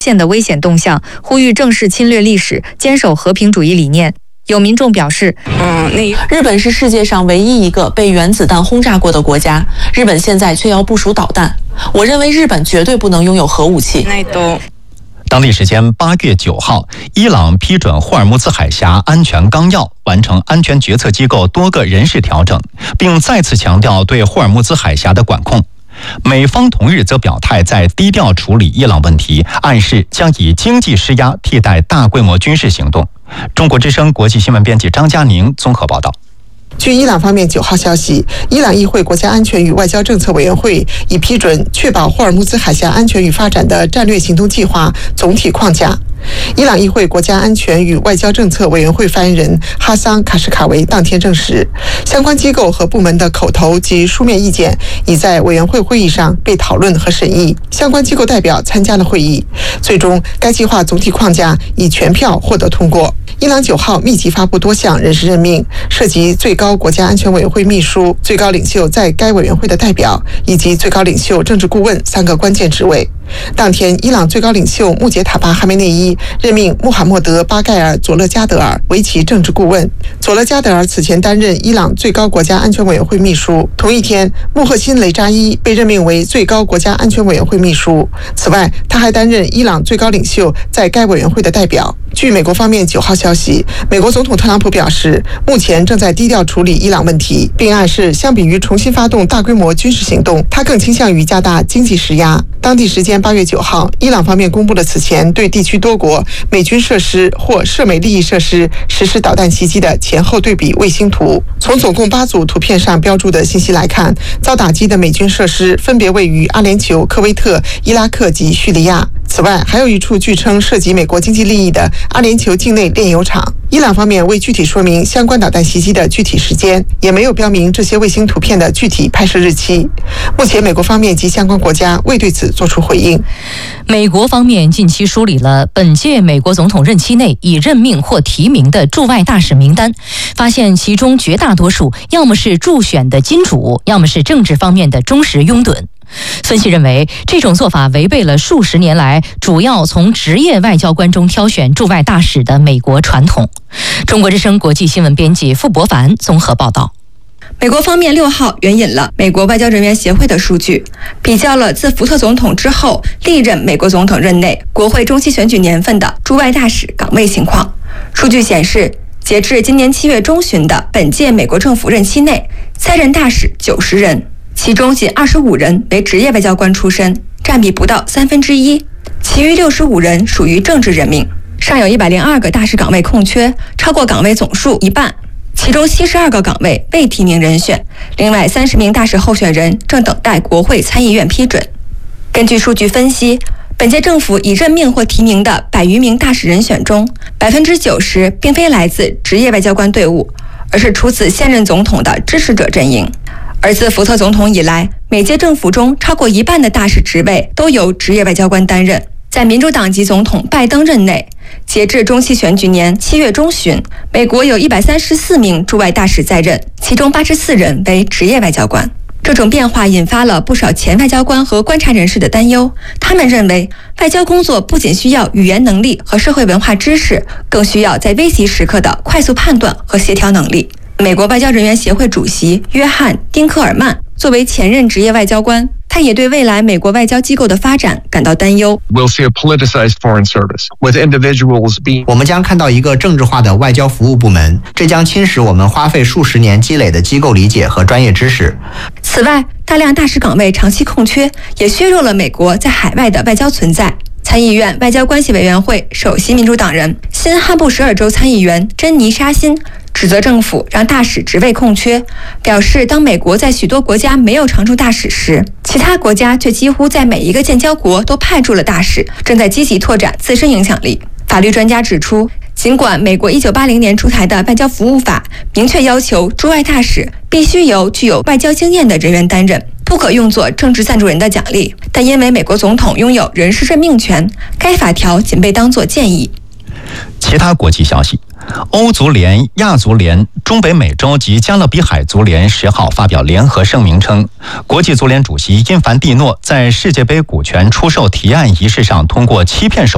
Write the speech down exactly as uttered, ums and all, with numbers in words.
现的危险动向，呼吁正视侵略历史，坚守和平主义理念。有民众表示， 嗯，那日本是世界上唯一一个被原子弹轰炸过的国家，日本现在却要部署导弹。我认为日本绝对不能拥有核武器。那都。 当地时间八月九号，伊朗批准霍尔木兹海峡安全纲要，完成安全决策机构多个人事调整，并再次强调对霍尔木兹海峡的管控。美方同日则表态在低调处理伊朗问题，暗示将以经济施压替代大规模军事行动。中国之声国际新闻编辑张佳宁综合报道。 据伊朗方面九号消息，伊朗议会国家安全与外交政策委员会已批准确保霍尔木兹海峡安全与发展的战略行动计划总体框架。伊朗议会国家安全与外交政策委员会发言人哈桑·卡什卡维当天证实，相关机构和部门的口头及书面意见已在委员会会议上被讨论和审议，相关机构代表参加了会议，最终该计划总体框架以全票获得通过。伊朗九号密集发布多项人事任命，涉及最高国家安全委员会秘书、最高领袖在该委员会的代表以及最高领袖政治顾问三个关键职位。当天，伊朗最高领袖穆杰塔巴哈梅内伊任命穆罕默德·巴盖尔·佐勒加德尔为其政治顾问。佐勒加德尔此前担任伊朗最高国家安全委员会秘书。同一天，穆赫辛·雷扎伊被任命为最高国家安全委员会秘书。此外，他还担任伊朗最高领袖在该委员会的代表。据美国方面九号消息，美国总统特朗普表示，目前正在低调处理伊朗问题，并暗示相比于重新发动大规模军事行动，他更倾向于加大经济施压。当地时间八月九号，伊朗方面公布了此前对地区多国美军设施或涉美利益设施实施导弹袭击的前后对比卫星图。从总共八组图片上标注的信息来看，遭打击的美军设施分别位于阿联酋、科威特、伊拉克及叙利亚。此外，还有一处据称涉及美国经济利益的阿联酋境内炼油厂。伊朗方面未具体说明相关导弹袭击的具体时间，也没有标明这些卫星图片的具体拍摄日期。目前，美国方面及相关国家未对此作出回应。 美国方面近期梳理了本届美国总统任期内已任命或提名的驻外大使名单，发现其中绝大多数要么是助选的金主，要么是政治方面的忠实拥趸。分析认为，这种做法违背了数十年来主要从职业外交官中挑选驻外大使的美国传统。中国之声国际新闻编辑傅博凡综合报道。 美国方面六号援引了美国外交人员协会的数据，比较了自福特总统之后历任美国总统任内国会中期选举年份的驻外大使岗位情况。数据显示，截至今年七月中旬的本届美国政府任期内，在任大使九十人，其中仅二十五人为职业外交官出身，占比不到三分之一，其余六十五人属于政治任命。尚有一百零二个大使岗位空缺，超过岗位总数一半，其中七十二个岗位未提名人选，另外三十名大使候选人正等待国会参议院批准。根据数据分析，本届政府已任命或提名的百余名大使人选中，百分之九十并非来自职业外交官队伍，而是出自现任总统的支持者阵营。而自福特总统以来，每届政府中超过一半的大使职位都由职业外交官担任。在民主党籍总统拜登任内，截至中期选举年七月中旬，美国有一百三十四名驻外大使在任，其中八十四人为职业外交官。这种变化引发了不少前外交官和观察人士的担忧，他们认为外交工作不仅需要语言能力和社会文化知识，更需要在危急时刻的快速判断和协调能力。美国外交人员协会主席约翰·丁克尔曼作为前任职业外交官，他也对未来美国外交机构的发展感到担忧。 我们将看到一个政治化的外交服务部门，这将侵蚀我们花费数十年积累的机构理解和专业知识。 此外，大量大使岗位长期空缺，也削弱了美国在海外的外交存在。参议院外交关系委员会首席民主党人、新罕布什尔州参议员珍妮·沙辛指责政府让大使职位空缺，表示当美国在许多国家没有常驻大使时，其他国家却几乎在每一个建交国都派驻了大使，正在积极拓展自身影响力。法律专家指出，尽管美国一九八零年出台的外交服务法明确要求驻外大使必须由具有外交经验的人员担任，不可用作政治赞助人的奖励，但因为美国总统拥有人事任命权，该法条仅被当作建议。 其他国际消息，欧足联、亚足联、中北美洲及加勒比海足联十号发表联合声明称，国际足联主席因凡蒂诺在世界杯股权出售提案仪式上通过欺骗手